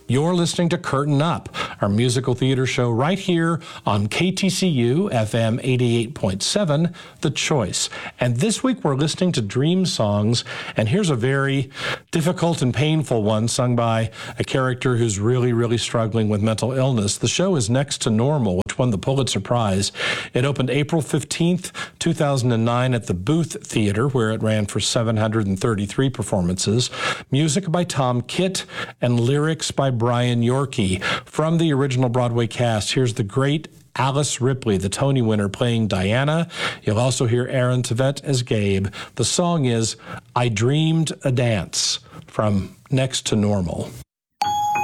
You're listening to Curtain Up, our musical theater show right here on KTCU FM 88.7, The Choice. And this week we're listening to Dream Songs, and here's a very difficult and painful one sung by a character who's really struggling with mental illness. The show is Next to Normal, which won the Pulitzer Prize. It opened April 15th, 2009 at the Booth Theater, where it ran for 733 performances. Music by Tom Kitt and lyrics by Brian Yorkey. From the original Broadway cast, here's the great Alice Ripley, the Tony winner, playing Diana. You'll also hear Aaron Tveit as Gabe. The song is I Dreamed a Dance from Next to Normal.